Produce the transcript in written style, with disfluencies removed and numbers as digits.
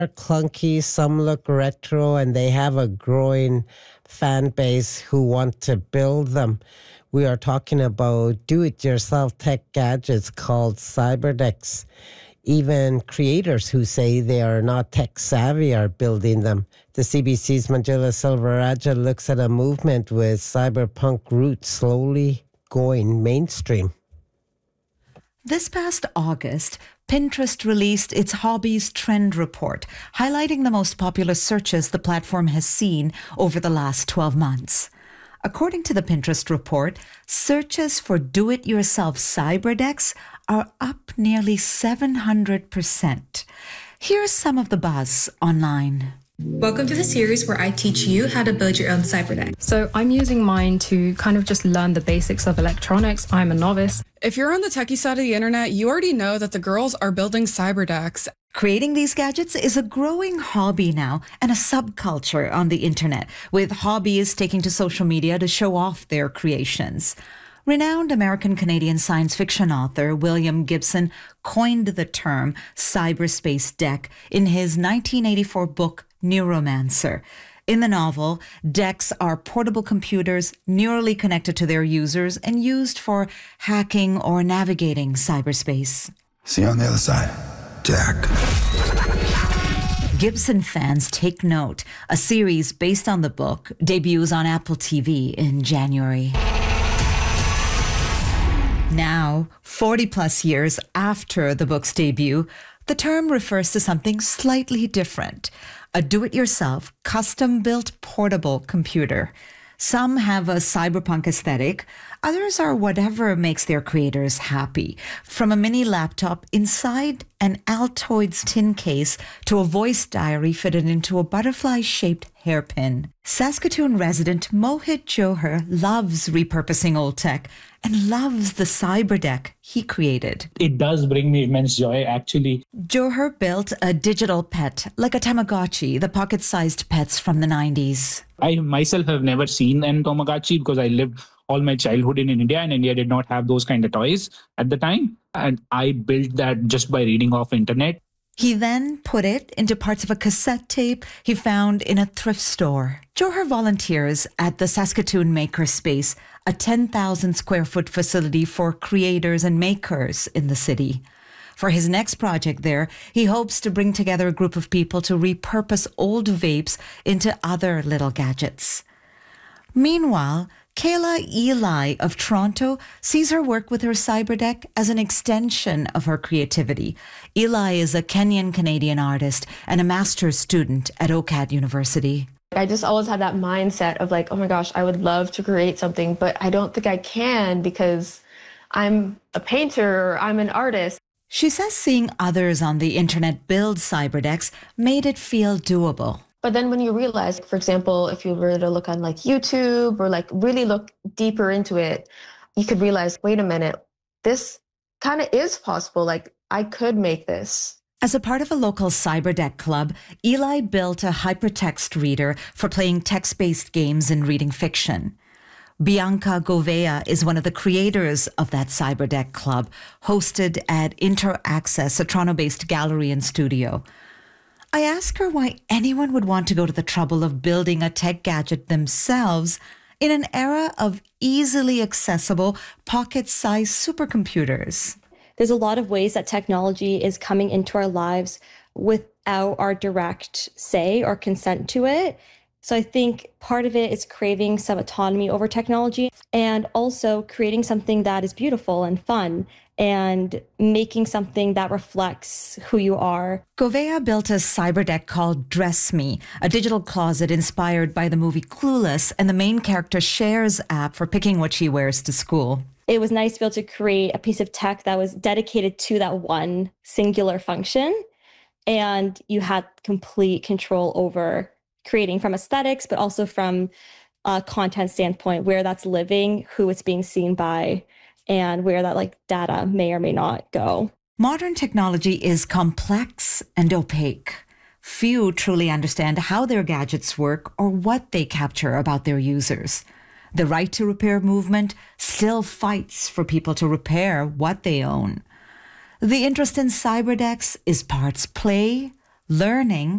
are clunky, some look retro, and they have a growing fan base who want to build them. We are talking about do-it-yourself tech gadgets called cyberdecks. Even creators who say they are not tech savvy are building them. The CBC's Manjula Silvaraja looks at a movement with cyberpunk roots slowly going mainstream. This past August, Pinterest released its Hobbies Trend Report, highlighting the most popular searches the platform has seen over the last 12 months. According to the Pinterest report, searches for do-it-yourself cyberdecks are up nearly 700%. Here's some of the buzz online. Welcome to the series where I teach you how to build your own cyberdeck. So I'm using mine to kind of just learn the basics of electronics. I'm a novice. If you're on the techie side of the internet, you already know that the girls are building cyberdecks. Creating these gadgets is a growing hobby now and a subculture on the internet, with hobbyists taking to social media to show off their creations. Renowned American-Canadian science fiction author William Gibson coined the term cyberspace deck in his 1984 book Neuromancer. In the novel, decks are portable computers neurally connected to their users and used for hacking or navigating cyberspace. See you on the other side, Jack. Gibson fans take note. A series based on the book debuts on Apple TV in January. Now, 40 plus years after the book's debut, the term refers to something slightly different. A do-it-yourself, custom-built portable computer. Some have a cyberpunk aesthetic. Others are whatever makes their creators happy. From a mini laptop inside an Altoids tin case to a voice diary fitted into a butterfly-shaped hairpin. Saskatoon resident Mohit Johar loves repurposing old tech and loves the cyberdeck he created. It does bring me immense joy, actually. Johar built a digital pet, like a Tamagotchi, the pocket-sized pets from the 90s. I myself have never seen an Tamagotchi because I lived all my childhood in India, and India did not have those kind of toys at the time. And I built that just by reading off internet. He then put it into parts of a cassette tape he found in a thrift store. Johar volunteers at the Saskatoon Makerspace, a 10,000 square foot facility for creators and makers in the city. For his next project there, he hopes to bring together a group of people to repurpose old vapes into other little gadgets. Meanwhile, Kayla Eli of Toronto sees her work with her cyberdeck as an extension of her creativity. Eli is a Kenyan-Canadian artist and a master's student at OCAD University. I just always had that mindset of like, oh my gosh, I would love to create something, but I don't think I can because I'm a painter or I'm an artist. She says seeing others on the internet build cyberdecks made it feel doable. But then when you realize, for example, if you were to look on like YouTube or like really look deeper into it, you could realize, wait a minute, this kind of is possible. Like I could make this. As a part of a local cyberdeck club, Eli built a hypertext reader for playing text-based games and reading fiction. Bianca Govea is one of the creators of that cyberdeck club, hosted at InterAccess, a Toronto-based gallery and studio. I ask her why anyone would want to go to the trouble of building a tech gadget themselves in an era of easily accessible, pocket-sized supercomputers. There's a lot of ways that technology is coming into our lives without our direct say or consent to it. So I think part of it is craving some autonomy over technology and also creating something that is beautiful and fun and making something that reflects who you are. Govea built a cyberdeck called Dress Me, a digital closet inspired by the movie Clueless and the main character Cher's app for picking what she wears to school. It was nice to be able to create a piece of tech that was dedicated to that one singular function. And you had complete control over creating from aesthetics, but also from a content standpoint, where that's living, who it's being seen by, and where that like data may or may not go. Modern technology is complex and opaque. Few truly understand how their gadgets work or what they capture about their users. The right to repair movement still fights for people to repair what they own. The interest in cyberdecks is parts play, learning,